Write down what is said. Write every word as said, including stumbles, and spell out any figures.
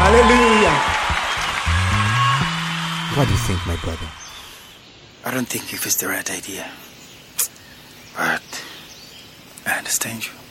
Hallelujah. What do you think, my brother? I don't think if it's the right idea. But I understand you.